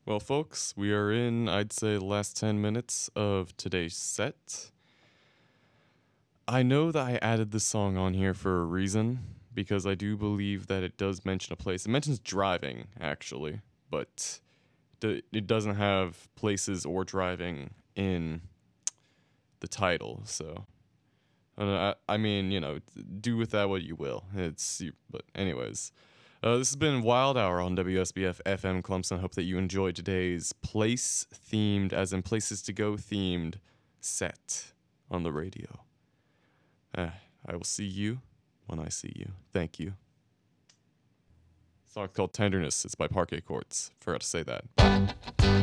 Well, folks, we are in, I'd say, the last 10 minutes of today's set. I know that I added this song on here for a reason, because I do believe that it does mention a place. It mentions driving, actually, but it doesn't have places or driving in the title, so. I mean, do with that what you will. But anyways, this has been Wild Hour on WSBF FM Clemson. Hope that you enjoyed today's place themed, as in places to go themed, set on the radio. I will see you when I see you. Thank you. The song's called Tenderness. It's by Parquet Courts. Forgot to say that.